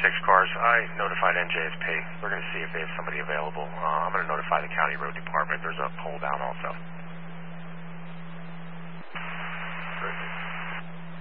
cars. I notified NJSP. We're going to see if they have somebody available. I'm going to notify the county road department. There's a pole down also.